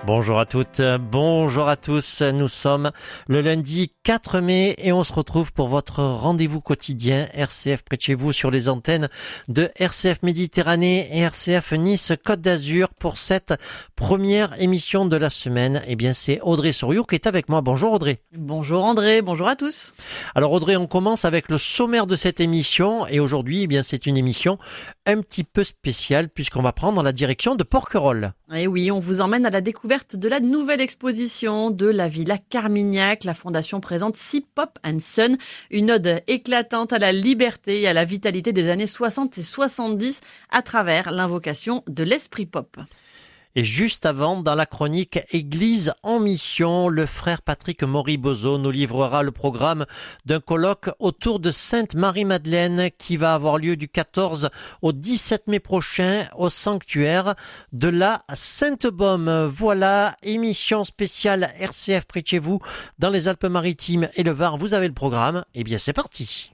Bonjour à toutes, bonjour à tous. Nous sommes le lundi 4 mai et on se retrouve pour votre rendez-vous quotidien RCF près de chez vous sur les antennes de RCF Méditerranée et RCF Nice Côte d'Azur pour cette première émission de la semaine. Eh bien, c'est Audrey Souriou qui est avec moi. Bonjour Audrey. Bonjour André, bonjour à tous. Alors Audrey, on commence avec le sommaire de cette émission et aujourd'hui, eh bien, c'est une émission un petit peu spéciale puisqu'on va prendre la direction de Porquerolles. Et oui, on vous emmène à la découverte de la nouvelle exposition de la Villa Carmignac. La Fondation présente Sea Pop and Sun, une ode éclatante à la liberté et à la vitalité des années 60 et 70 à travers l'invocation de l'esprit pop. Et juste avant, dans la chronique Église en mission, le frère Patrick Moribozo nous livrera le programme d'un colloque autour de Sainte Marie-Madeleine qui va avoir lieu du 14 au 17 mai prochain au sanctuaire de la Sainte-Baume. Voilà, émission spéciale RCF près de chez vous dans les Alpes-Maritimes et le Var. Vous avez le programme. Eh bien, c'est parti.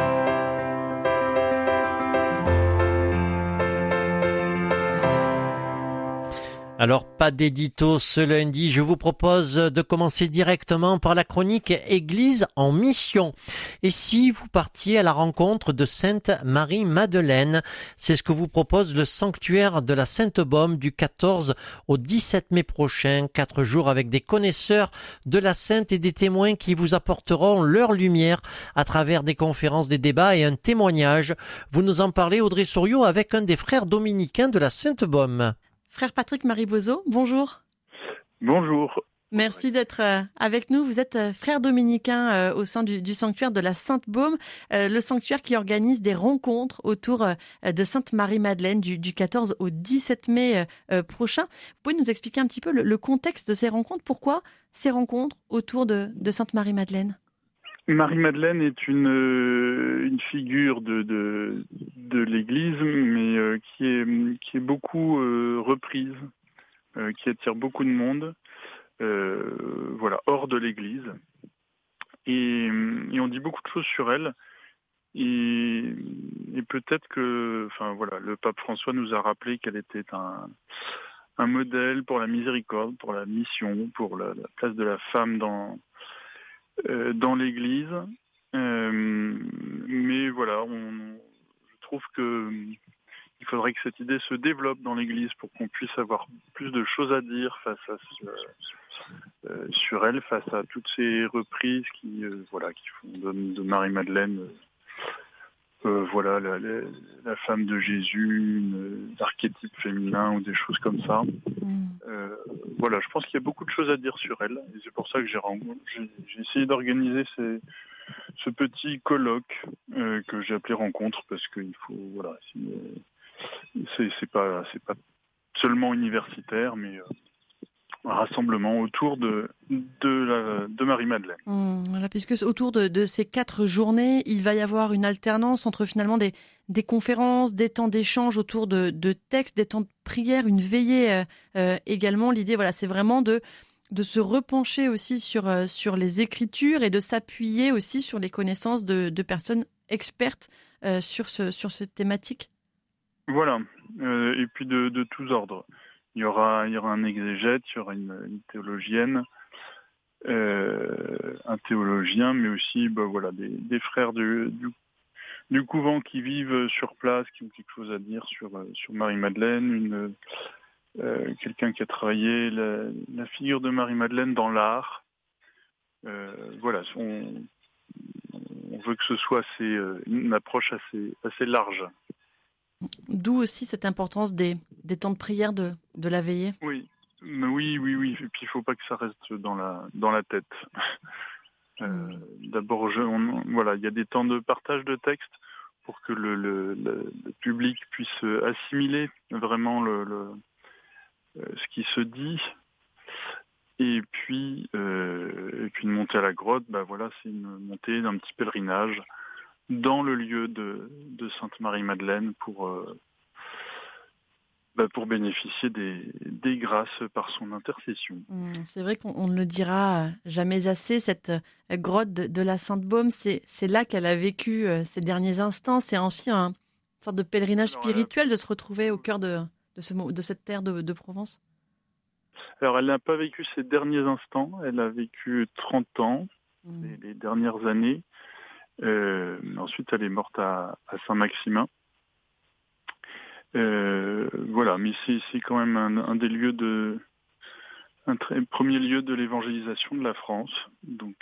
Alors, pas d'édito ce lundi. Je vous propose de commencer directement par la chronique Église en mission. Et si vous partiez à la rencontre de Sainte Marie-Madeleine, c'est ce que vous propose le sanctuaire de la Sainte-Baume du 14 au 17 mai prochain. 4 jours avec des connaisseurs de la Sainte et des témoins qui vous apporteront leur lumière à travers des conférences, des débats et un témoignage. Vous nous en parlez, Audrey Souriau, avec un des frères dominicains de la Sainte-Baume. Frère Patrick Moribozo, bonjour. Bonjour. Merci d'être avec nous. Vous êtes frère dominicain au sein du sanctuaire de la Sainte-Baume, le sanctuaire qui organise des rencontres autour de Sainte Marie-Madeleine du 14 au 17 mai prochain. Vous pouvez nous expliquer un petit peu le contexte de ces rencontres? Pourquoi ces rencontres autour de Sainte Marie-Madeleine? Marie-Madeleine est une figure de l'Église, mais qui est beaucoup reprise, qui attire beaucoup de monde, hors de l'Église. Et on dit beaucoup de choses sur elle. Et peut-être que, le pape François nous a rappelé qu'elle était un modèle pour la miséricorde, pour la mission, pour la place de la femme dans l'Église, mais voilà, je trouve que il faudrait que cette idée se développe dans l'Église pour qu'on puisse avoir plus de choses à dire sur elle, face à toutes ces reprises qui font de Marie-Madeleine la femme de Jésus, l'archétype féminin ou des choses comme ça. Je pense qu'il y a beaucoup de choses à dire sur elle. Et c'est pour ça que j'ai essayé d'organiser ce petit colloque que j'ai appelé rencontre, parce qu'il faut, c'est pas seulement universitaire, mais un rassemblement autour de Marie-Madeleine. Voilà, puisque autour de ces 4 journées, il va y avoir une alternance entre finalement des conférences, des temps d'échange autour de textes, des temps de prière, une veillée également. L'idée, c'est vraiment de se repencher aussi sur les Écritures et de s'appuyer aussi sur les connaissances de personnes expertes sur cette thématique. Voilà, et puis de tous ordres. Il y aura un exégète, il y aura une théologienne, un théologien, mais aussi des frères du couvent qui vivent sur place, qui ont quelque chose à dire sur Marie-Madeleine, quelqu'un qui a travaillé la figure de Marie-Madeleine dans l'art. On veut que ce soit une approche assez large. D'où aussi cette importance des temps de prière de la veillée. Oui. Et puis il ne faut pas que ça reste dans la tête. D'abord, il y a des temps de partage de texte pour que le public puisse assimiler vraiment ce qui se dit. Et puis une montée à la grotte, c'est une montée d'un petit pèlerinage dans le lieu de Sainte Marie-Madeleine pour bénéficier des grâces par son intercession. C'est vrai qu'on ne le dira jamais assez, cette grotte de la Sainte-Baume, c'est là qu'elle a vécu ses derniers instants. C'est aussi une sorte de pèlerinage spirituel de se retrouver au cœur de cette terre de Provence. Alors, elle n'a pas vécu ses derniers instants. Elle a vécu 30 ans, les dernières années. Ensuite, elle est morte à Saint-Maximin. Voilà, mais c'est quand même un des lieux premier lieu de l'évangélisation de la France. Donc,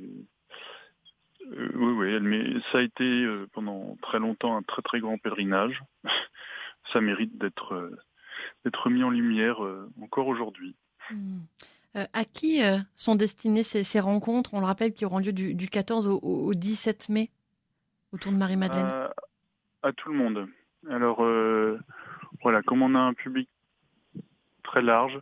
oui, mais ça a été pendant très longtemps un très très grand pèlerinage. Ça mérite d'être mis en lumière encore aujourd'hui. À qui sont destinées ces rencontres ? On le rappelle, qui auront lieu du 14 au 17 mai autour de Marie-Madeleine. À tout le monde. Alors, voilà, comme on a un public très large,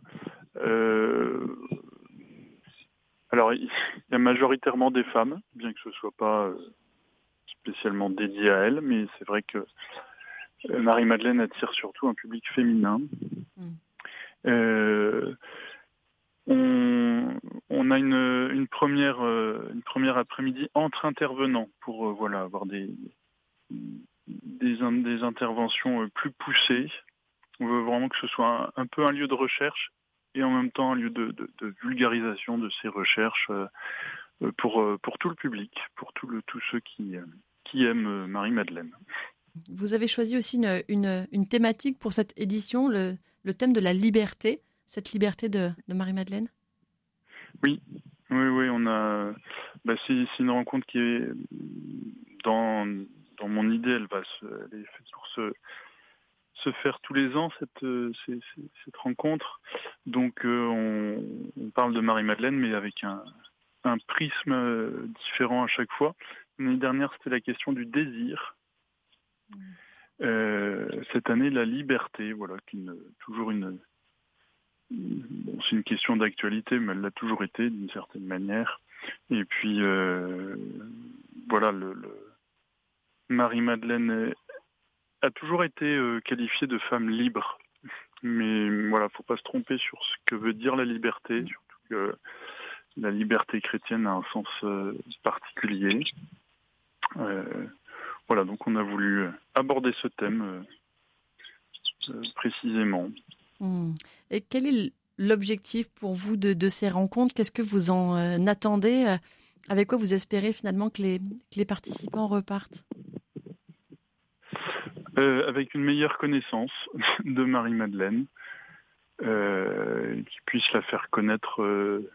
alors il y a majoritairement des femmes, bien que ce ne soit pas spécialement dédié à elles, mais c'est vrai que Marie-Madeleine attire surtout un public féminin. On a une première après-midi entre intervenants pour avoir des interventions plus poussées. On veut vraiment que ce soit un peu un lieu de recherche et en même temps un lieu de vulgarisation de ces recherches pour tout le public, pour tous ceux qui aiment Marie-Madeleine. Vous avez choisi aussi une thématique pour cette édition, le thème de la liberté, cette liberté de Marie-Madeleine. Oui, on a. C'est une rencontre qui est dans mon idée, elle est faite pour se faire tous les ans cette rencontre. Donc on parle de Marie-Madeleine, mais avec un prisme différent à chaque fois. L'année dernière, c'était la question du désir. Cette année, la liberté, voilà, c'est une question d'actualité, mais elle l'a toujours été d'une certaine manière. Et puis, Marie-Madeleine a toujours été qualifiée de femme libre. Mais voilà, faut pas se tromper sur ce que veut dire la liberté, surtout que la liberté chrétienne a un sens particulier. Voilà, donc on a voulu aborder ce thème précisément. Et quel est l'objectif pour vous de ces rencontres ? Qu'est-ce que vous en attendez ? Avec quoi vous espérez finalement que les participants repartent ? Avec une meilleure connaissance de Marie-Madeleine, qui puisse la faire connaître,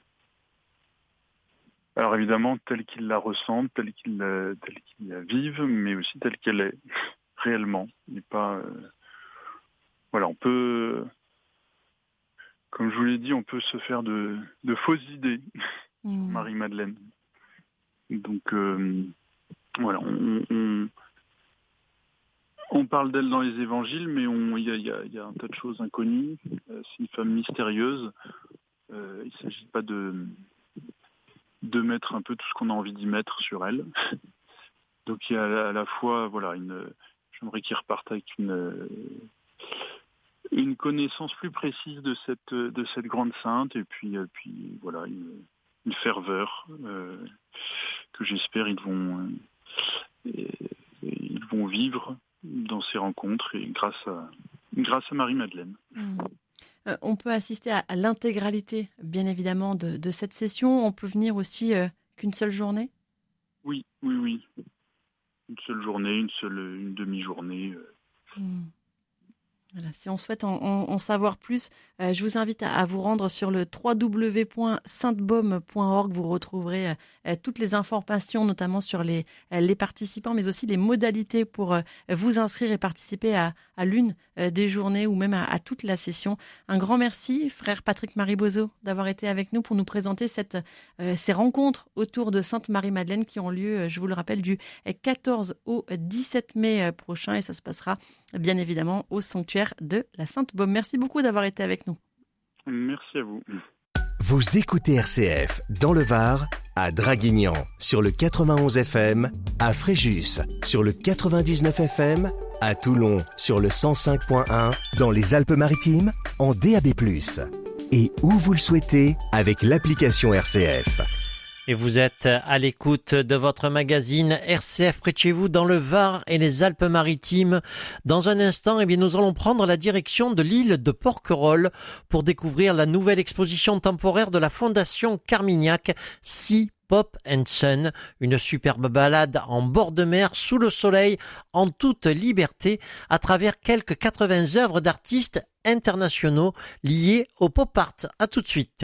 alors évidemment telle qu'ils la ressentent, telle qu'ils la vivent, mais aussi telle qu'elle est réellement. Et pas, on peut, comme je vous l'ai dit, on peut se faire de fausses idées sur Marie-Madeleine. Donc voilà, on parle d'elle dans les évangiles, mais il y a un tas de choses inconnues. C'est une femme mystérieuse. Il ne s'agit pas de mettre un peu tout ce qu'on a envie d'y mettre sur elle. Donc il y a à la fois, j'aimerais qu'ils repartent avec une connaissance plus précise de cette grande sainte, et puis voilà, une ferveur que j'espère ils vont vivre dans ces rencontres, et grâce à Marie-Madeleine. On peut assister à l'intégralité, bien évidemment, de cette session. On peut venir aussi qu'une seule journée ? Oui. Une seule journée, une demi-journée. Voilà, si on souhaite en savoir plus, je vous invite à vous rendre sur le www.saintebaume.org. Vous retrouverez toutes les informations, notamment sur les participants, mais aussi les modalités pour vous inscrire et participer à l'une des journées ou même à toute la session. Un grand merci, frère Patrick Maribozo, d'avoir été avec nous pour nous présenter ces rencontres autour de Sainte Marie-Madeleine qui ont lieu, je vous le rappelle, du 14 au 17 mai prochain, et ça se passera bien évidemment au sanctuaire de la Sainte-Baume. Merci beaucoup d'avoir été avec nous. Merci à vous. Vous écoutez RCF dans le Var, à Draguignan sur le 91 FM, à Fréjus sur le 99 FM, à Toulon sur le 105.1, dans les Alpes-Maritimes en DAB+. Et où vous le souhaitez avec l'application RCF. Et vous êtes à l'écoute de votre magazine RCF près de chez vous dans le Var et les Alpes-Maritimes. Dans un instant, nous allons prendre la direction de l'île de Porquerolles pour découvrir la nouvelle exposition temporaire de la Fondation Carmignac, Sea Pop and Sun, une superbe balade en bord de mer sous le soleil en toute liberté à travers quelques 80 œuvres d'artistes internationaux liés au pop art. À tout de suite.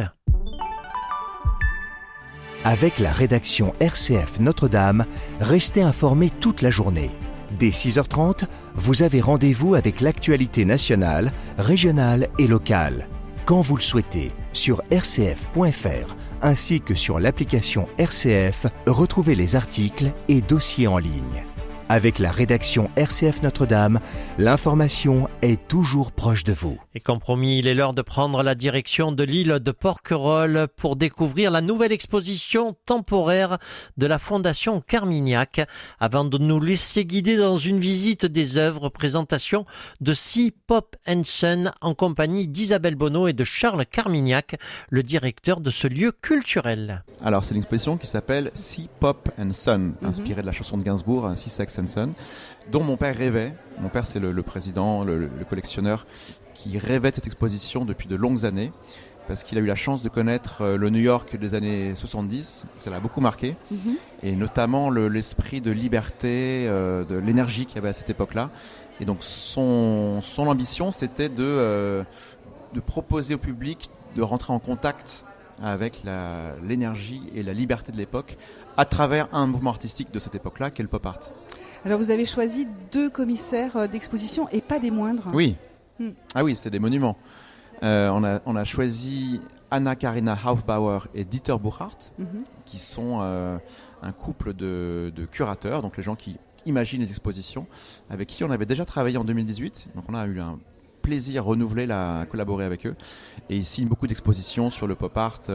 Avec la rédaction RCF Notre-Dame, restez informés toute la journée. Dès 6h30, vous avez rendez-vous avec l'actualité nationale, régionale et locale. Quand vous le souhaitez, sur rcf.fr ainsi que sur l'application RCF, retrouvez les articles et dossiers en ligne. Avec la rédaction RCF Notre-Dame, l'information est toujours proche de vous. Et comme promis, il est l'heure de prendre la direction de l'île de Porquerolles pour découvrir la nouvelle exposition temporaire de la Fondation Carmignac. Avant de nous laisser guider dans une visite des œuvres, présentation de Sea Pop and Sun en compagnie d'Isabelle Bonneau et de Charles Carmignac, le directeur de ce lieu culturel. Alors c'est une exposition qui s'appelle Sea Pop and Sun, inspirée de la chanson de Gainsbourg, Sea Sex and Sun, dont mon père rêvait. Mon père, c'est le président, le collectionneur qui rêvait de cette exposition depuis de longues années parce qu'il a eu la chance de connaître le New York des années 70. Ça l'a beaucoup marqué. Et notamment l'esprit de liberté, de l'énergie qu'il y avait à cette époque-là. Et donc son ambition, c'était de proposer au public de rentrer en contact avec l'énergie et la liberté de l'époque à travers un mouvement artistique de cette époque-là, qui est le pop art. Alors vous avez choisi 2 commissaires d'exposition et pas des moindres. Oui. Ah oui, c'est des monuments. On a choisi Anna-Karina Hofbauer et Dieter Buchhardt, qui sont un couple de curateurs, donc les gens qui imaginent les expositions, avec qui on avait déjà travaillé en 2018. Donc on a eu un plaisir renouvelé à collaborer avec eux. Et ils signent beaucoup d'expositions sur le pop art.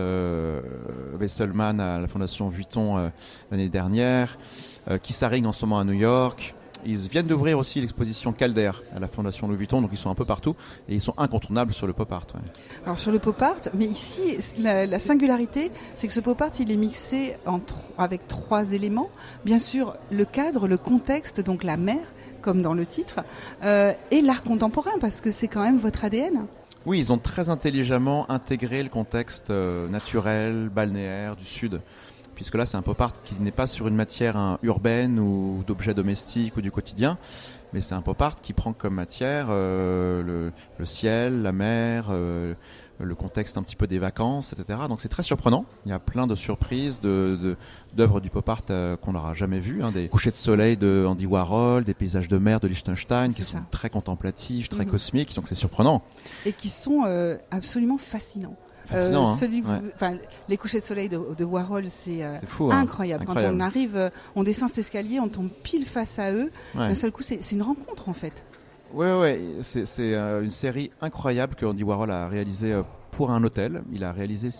Wesselman à la Fondation Vuitton l'année dernière, Kissaring en ce moment à New York. Ils viennent d'ouvrir aussi l'exposition Calder à la Fondation Louis Vuitton, donc ils sont un peu partout et ils sont incontournables sur le pop art. Ouais. Alors sur le pop art, mais ici la singularité, c'est que ce pop art il est mixé avec 3 éléments. Bien sûr, le cadre, le contexte, donc la mer, comme dans le titre, et l'art contemporain, parce que c'est quand même votre ADN. Oui, ils ont très intelligemment intégré le contexte naturel, balnéaire du Sud. Puisque là, c'est un pop art qui n'est pas sur une matière urbaine ou d'objets domestiques ou du quotidien, mais c'est un pop art qui prend comme matière le ciel, la mer, le contexte un petit peu des vacances, etc. Donc c'est très surprenant. Il y a plein de surprises d'œuvres du pop art qu'on n'aura jamais vues. Des couchers de soleil de Andy Warhol, des paysages de mer de Liechtenstein qui sont très contemplatifs, très cosmiques, donc c'est surprenant. Et qui sont absolument fascinants. Fascinant, les couchers de soleil de Warhol, c'est fou, incroyable. Quand on arrive, on descend cet escalier, on tombe pile face à eux. D'un seul coup, c'est une rencontre en fait. Ouais, c'est une série incroyable que Andy Warhol a réalisée pour un hôtel. Il a réalisé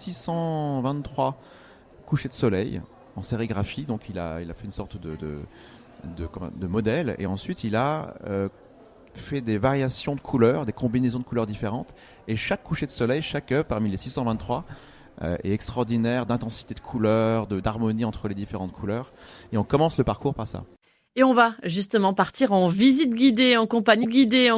623 couchers de soleil en sérigraphie, donc il a fait une sorte de modèle, et ensuite il a fait des variations de couleurs, des combinaisons de couleurs différentes, et chaque coucher de soleil, chaque œuvre parmi les 623 est extraordinaire d'intensité de couleurs, d'harmonie entre les différentes couleurs, et on commence le parcours par ça. Et on va justement partir en visite guidée en compagnie